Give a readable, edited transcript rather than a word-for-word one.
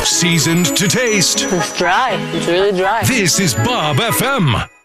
seasoned to taste. It's dry. It's really dry. This is Bob FM.